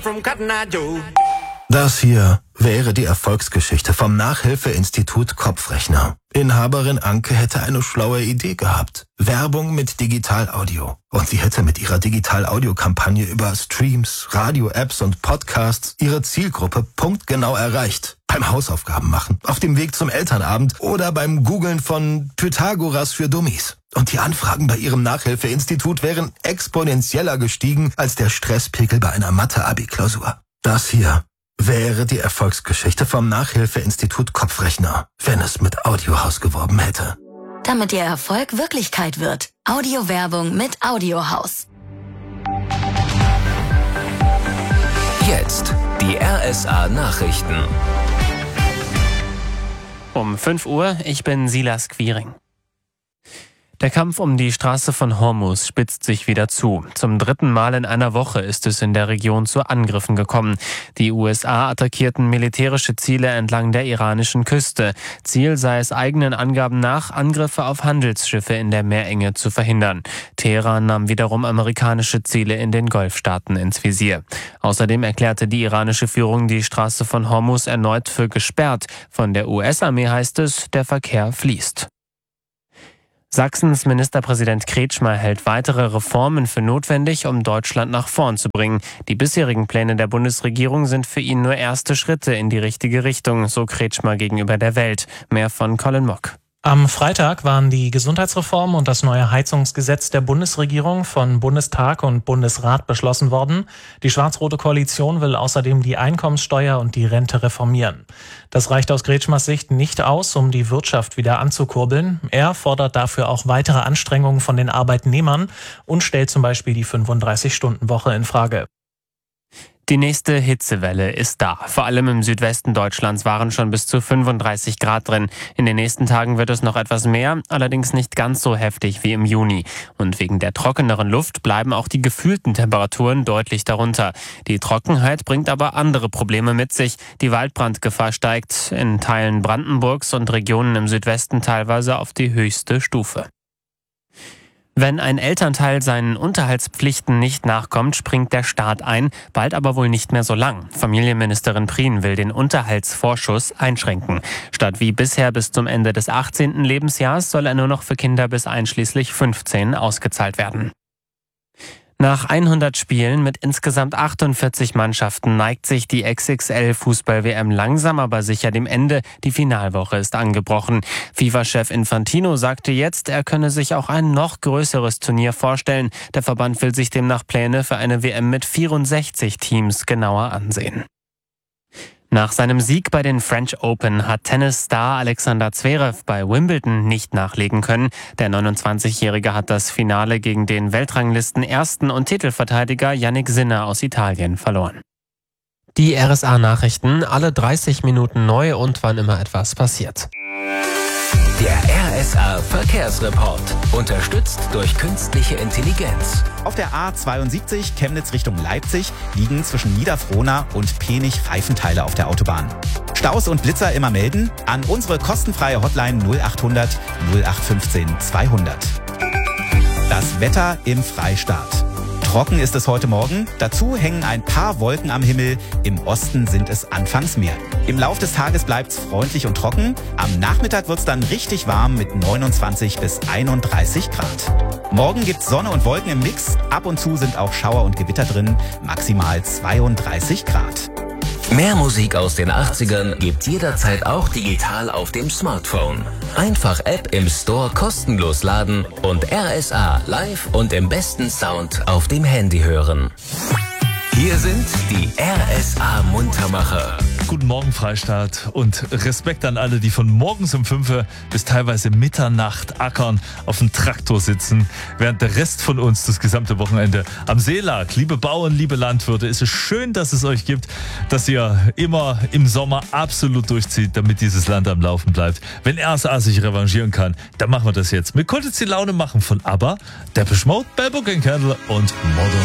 Das hier wäre die Erfolgsgeschichte vom Nachhilfeinstitut Kopfrechner. Inhaberin Anke hätte eine schlaue Idee gehabt. Werbung mit Digital-Audio. Und sie hätte mit ihrer Digital-Audio-Kampagne über Streams, Radio-Apps und Podcasts ihre Zielgruppe punktgenau erreicht. Beim Hausaufgaben machen, auf dem Weg zum Elternabend oder beim Googlen von Pythagoras für Dummies. Und die Anfragen bei ihrem Nachhilfeinstitut wären exponentieller gestiegen als der Stresspegel bei einer Mathe-Abi-Klausur. Das hier wäre die Erfolgsgeschichte vom Nachhilfeinstitut Kopfrechner, wenn es mit Audiohaus geworben hätte. Damit Ihr Erfolg Wirklichkeit wird. Audiowerbung mit Audiohaus. Jetzt die RSA Nachrichten. Um 5 Uhr, ich bin Silas Quiring. Der Kampf um die Straße von Hormuz spitzt sich wieder zu. Zum 3. Mal in einer Woche ist es in der Region zu Angriffen gekommen. Die USA attackierten militärische Ziele entlang der iranischen Küste. Ziel sei es eigenen Angaben nach, Angriffe auf Handelsschiffe in der Meerenge zu verhindern. Teheran nahm wiederum amerikanische Ziele in den Golfstaaten ins Visier. Außerdem erklärte die iranische Führung die Straße von Hormuz erneut für gesperrt. Von der US-Armee heißt es, der Verkehr fließt. Sachsens Ministerpräsident Kretschmer hält weitere Reformen für notwendig, um Deutschland nach vorn zu bringen. Die bisherigen Pläne der Bundesregierung sind für ihn nur erste Schritte in die richtige Richtung, so Kretschmer gegenüber der Welt. Mehr von Colin Mock. Am Freitag waren die Gesundheitsreform und das neue Heizungsgesetz der Bundesregierung von Bundestag und Bundesrat beschlossen worden. Die schwarz-rote Koalition will außerdem die Einkommenssteuer und die Rente reformieren. Das reicht aus Kretschmers Sicht nicht aus, um die Wirtschaft wieder anzukurbeln. Er fordert dafür auch weitere Anstrengungen von den Arbeitnehmern und stellt zum Beispiel die 35-Stunden-Woche in Frage. Die nächste Hitzewelle ist da. Vor allem im Südwesten Deutschlands waren schon bis zu 35 Grad drin. In den nächsten Tagen wird es noch etwas mehr, allerdings nicht ganz so heftig wie im Juni. Und wegen der trockeneren Luft bleiben auch die gefühlten Temperaturen deutlich darunter. Die Trockenheit bringt aber andere Probleme mit sich. Die Waldbrandgefahr steigt in Teilen Brandenburgs und Regionen im Südwesten teilweise auf die höchste Stufe. Wenn ein Elternteil seinen Unterhaltspflichten nicht nachkommt, springt der Staat ein, bald aber wohl nicht mehr so lang. Familienministerin Prien will den Unterhaltsvorschuss einschränken. Statt wie bisher bis zum Ende des 18. Lebensjahres soll er nur noch für Kinder bis einschließlich 15 ausgezahlt werden. Nach 100 Spielen mit insgesamt 48 Mannschaften neigt sich die XXL-Fußball-WM langsam aber sicher dem Ende. Die Finalwoche ist angebrochen. FIFA-Chef Infantino sagte jetzt, er könne sich auch ein noch größeres Turnier vorstellen. Der Verband will sich demnach Pläne für eine WM mit 64 Teams genauer ansehen. Nach seinem Sieg bei den French Open hat Tennisstar Alexander Zverev bei Wimbledon nicht nachlegen können. Der 29-Jährige hat das Finale gegen den Weltranglisten-Ersten und Titelverteidiger Jannik Sinner aus Italien verloren. Die RSA-Nachrichten, alle 30 Minuten neu und wann immer etwas passiert. Der RSA Verkehrsreport. Unterstützt durch künstliche Intelligenz. Auf der A72 Chemnitz Richtung Leipzig liegen zwischen Niederfrohna und Penich Reifenteile auf der Autobahn. Staus und Blitzer immer melden an unsere kostenfreie Hotline 0800 0815 200. Das Wetter im Freistaat. Trocken ist es heute Morgen. Dazu hängen ein paar Wolken am Himmel. Im Osten sind es anfangs mehr. Im Lauf des Tages bleibt es freundlich und trocken. Am Nachmittag wird es dann richtig warm mit 29 bis 31 Grad. Morgen gibt's Sonne und Wolken im Mix. Ab und zu sind auch Schauer und Gewitter drin. Maximal 32 Grad. Mehr Musik aus den 80ern gibt's jederzeit auch digital auf dem Smartphone. Einfach App im Store kostenlos laden und RSA live und im besten Sound auf dem Handy hören. Hier sind die RSA Muntermacher. Guten Morgen, Freistaat, und Respekt an alle, die von morgens um 5 bis teilweise Mitternacht ackern, auf dem Traktor sitzen, während der Rest von uns das gesamte Wochenende am See lag. Liebe Bauern, liebe Landwirte, ist es schön, dass es euch gibt, dass ihr immer im Sommer absolut durchzieht, damit dieses Land am Laufen bleibt. Wenn RSA sich revanchieren kann, dann machen wir das jetzt. Mir konnte es die Laune machen von ABBA, Depeche Mode, Bell Book & Candle und Modern